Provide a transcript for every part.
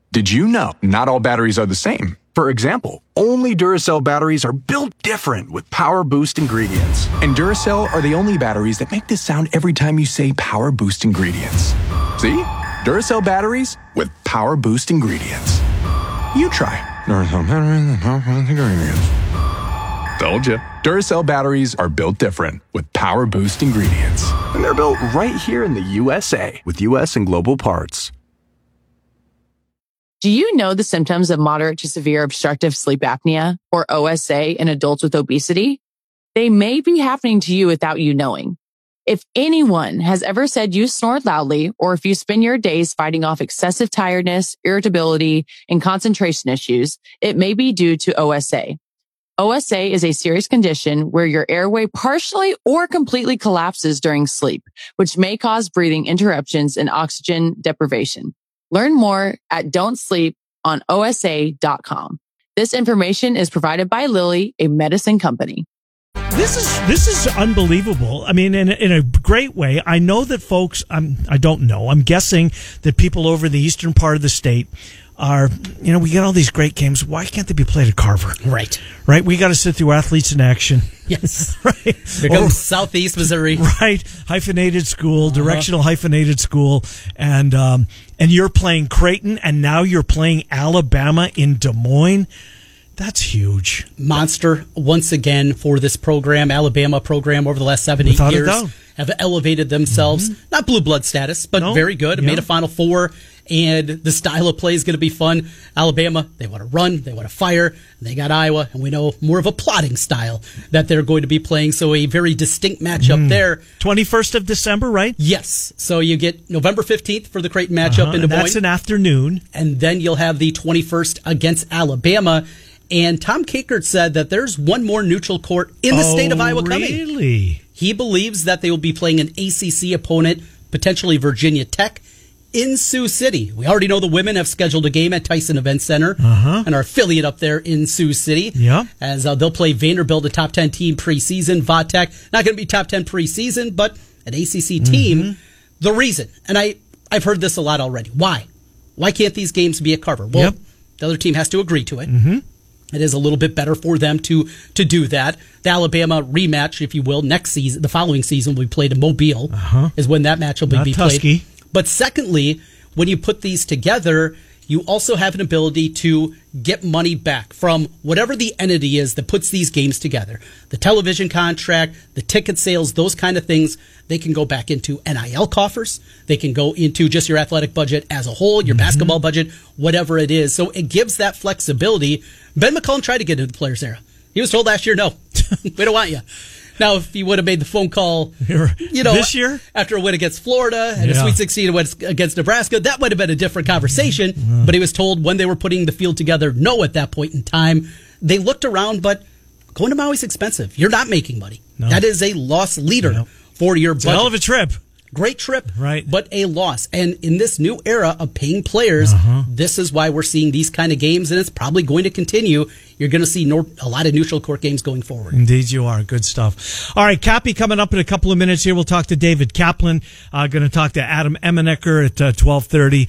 Did you know not all batteries are the same? For example, only Duracell batteries are built different with Power Boost ingredients. And Duracell are the only batteries that make this sound every time you say Power Boost ingredients. See? Duracell batteries with Power Boost ingredients. You try. Duracell batteries with Power Boost ingredients. Told you. Duracell batteries are built different with Power Boost ingredients. And they're built right here in the USA with US and global parts. Do you know the symptoms of moderate to severe obstructive sleep apnea, or OSA, in adults with obesity? They may be happening to you without you knowing. If anyone has ever said you snore loudly, or if you spend your days fighting off excessive tiredness, irritability, and concentration issues, it may be due to OSA. OSA is a serious condition where your airway partially or completely collapses during sleep, which may cause breathing interruptions and oxygen deprivation. Learn more at don'tsleeponosa.com. This information is provided by Lilly, a medicine company. This is unbelievable. I mean, in a great way. I know that folks, I don't know. I'm guessing that people over in the eastern part of the state are, we get all these great games. Why can't they be played at Carver? Right. We got to sit through Athletes in Action. Yes. Right. Here comes Southeast Missouri. Right. Hyphenated school, directional hyphenated school. And you're playing Creighton, and now you're playing Alabama in Des Moines. That's huge. Monster once again for this program. Alabama program over the last 7-8 years have elevated themselves. Mm-hmm. Not blue blood status, but very good. Made a Final Four, and the style of play is going to be fun. Alabama, they want to run, they want to fire. They got Iowa, and we know more of a plotting style that they're going to be playing. So a very distinct matchup there. 21st of December, right? Yes. So you get November 15th for the Creighton matchup in Des Moines. That's an afternoon. And then you'll have the 21st against Alabama. And Tom Kakert said that there's one more neutral court in the state of Iowa coming. Really? He believes that they will be playing an ACC opponent, potentially Virginia Tech, in Sioux City. We already know the women have scheduled a game at Tyson Event Center and our affiliate up there in Sioux City. Yeah. As they'll play Vanderbilt, a top 10 team preseason. Vatech, not going to be top 10 preseason, but an ACC team. The reason, and I've heard this a lot already. Why? Why can't these games be at Carver? Well, the other team has to agree to it. It is a little bit better for them to do that. The Alabama rematch, if you will, next season, the following season will be played in Mobile, is when that match will be played. But secondly, when you put these together, you also have an ability to get money back from whatever the entity is that puts these games together. The television contract, the ticket sales, those kind of things, they can go back into NIL coffers. They can go into just your athletic budget as a whole, your basketball budget, whatever it is. So it gives that flexibility. Ben McCollum tried to get into the Players Era. He was told last year, no, we don't want you. Now, if he would have made the phone call, this year after a win against Florida and a Sweet 16 against Nebraska, that would have been a different conversation. But he was told when they were putting the field together, no, at that point in time. They looked around, but going to Maui is expensive. You're not making money. No. That is a loss leader for your budget. It's a hell of a trip. Great trip, right? But a loss. And in this new era of paying players, this is why we're seeing these kind of games, and it's probably going to continue. You're going to see a lot of neutral court games going forward. Indeed you are. Good stuff. All right, Cappy coming up in a couple of minutes here. We'll talk to David Kaplan. Going to talk to Adam Emenecker at 12:30.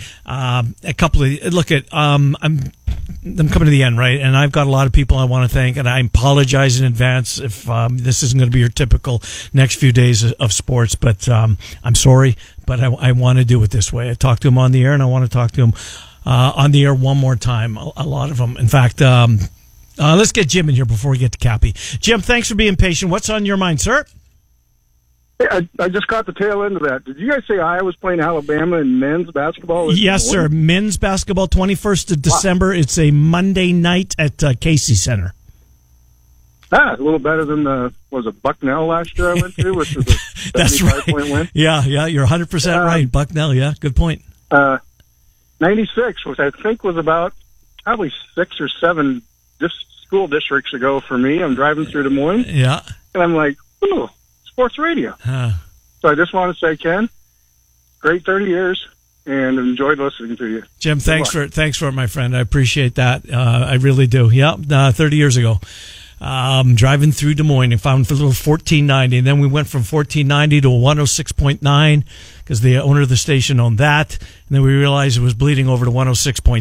I'm coming to the end, right? And I've got a lot of people I want to thank, and I apologize in advance if this isn't going to be your typical next few days of sports, but I'm sorry, but I want to do it this way. I talked to him on the air, and I want to talk to him on the air one more time, a lot of them. In fact, let's get Jim in here before we get to Cappy. Jim, thanks for being patient. What's on your mind, sir? I just caught the tail end of that. Did you guys say Iowa's playing Alabama in men's basketball? Yes, sir. Men's basketball, 21st of December. Wow. It's a Monday night at Casey Center. A little better than Bucknell last year I went to, which was a 75-point win. Yeah, you're 100% right. Bucknell, yeah, good point. 96, which I think was about probably 6 or 7 school districts ago for me. I'm driving through Des Moines. Yeah. And I'm like, ooh. Sports radio. So I just want to say, Ken, great 30 years, and enjoyed listening to you. Jim, thanks for it, my friend. I appreciate that. I really do. Yeah, 30 years ago. Driving through Des Moines and found a little 1490, and then we went from 1490 to a 106.9 because the owner of the station owned that, and then we realized it was bleeding over to 106.3.